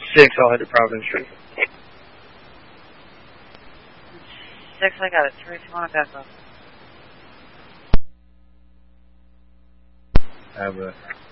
6, I'll head to Providence Street. 6, I got it. 3, if you want to back up. I have a